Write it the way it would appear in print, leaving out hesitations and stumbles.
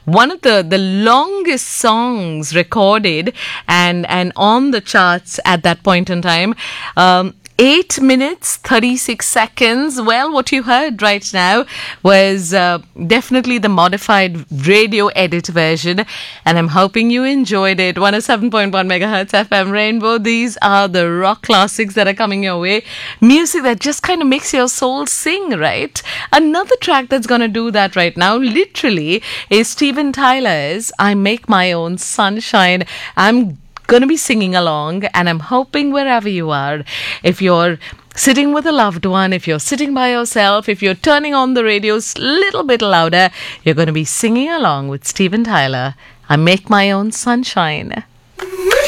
one of the longest songs recorded and on the charts at that point in time. 8 minutes, 36 seconds. Well, what you heard right now was definitely the modified radio edit version, and I'm hoping you enjoyed it. 107.1 megahertz FM Rainbow. These are the rock classics that are coming your way. Music that just kind of makes your soul sing, right? Another track that's going to do that right now, literally, is Steven Tyler's I Make My Own Sunshine. I'm going to be singing along, and I'm hoping wherever you are, if you're sitting with a loved one, if you're sitting by yourself, if you're turning on the radio a little bit louder, you're going to be singing along with Steven Tyler. I Make My Own Sunshine.